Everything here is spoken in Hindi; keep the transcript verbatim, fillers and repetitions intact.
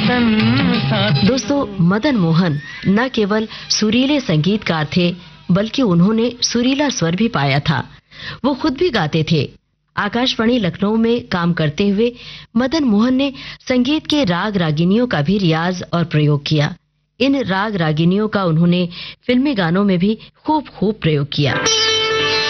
दोस्तों, मदन मोहन न केवल सुरीले संगीतकार थे, बल्कि उन्होंने सुरीला स्वर भी पाया था। वो खुद भी गाते थे। आकाशवाणी लखनऊ में काम करते हुए मदन मोहन ने संगीत के राग रागिनियों का भी रियाज और प्रयोग किया। इन राग रागिनियों का उन्होंने फिल्मी गानों में भी खूब खूब प्रयोग किया।